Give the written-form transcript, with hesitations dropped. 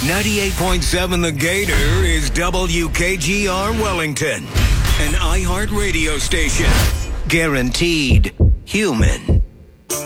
98.7 The Gator is WKGR Wellington, an iHeart radio station. Guaranteed human.